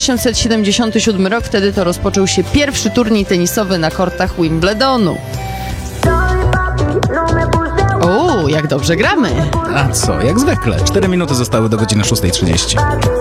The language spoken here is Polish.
1877 rok, wtedy to rozpoczął się pierwszy turniej tenisowy na kortach Wimbledonu. O, jak dobrze gramy! A co, jak zwykle, 4 minuty zostały do godziny 6:30.